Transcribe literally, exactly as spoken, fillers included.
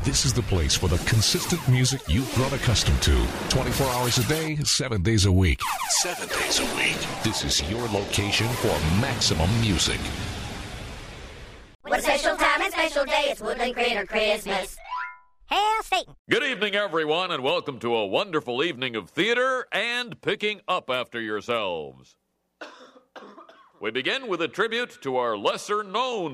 This is the place for the consistent music you've grown accustomed to. twenty-four hours a day, seven days a week. Seven days a week. This is your location for maximum music. What a special time and special day. It's Woodland Critter Christmas. Hail Satan. Good evening, everyone, and welcome to a wonderful evening of theater and picking up after yourselves. We begin with a tribute to our lesser-known